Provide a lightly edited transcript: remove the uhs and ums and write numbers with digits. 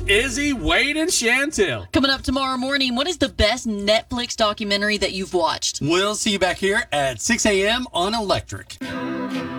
Izzy, Wade, and Chantel. Coming up tomorrow morning, what is the best Netflix documentary that you've watched? We'll see you back here at 6 a.m. on Electric.